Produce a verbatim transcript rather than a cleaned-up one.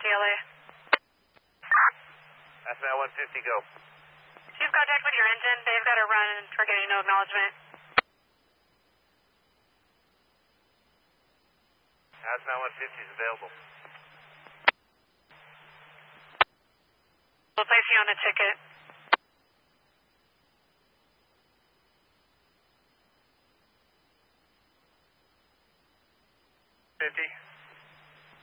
L A. Hazmat one fifty, go. Chief, contact with your engine. They've got to run and we're getting no acknowledgement. Hazmat one fifty is available. We'll place you on the ticket. fifty.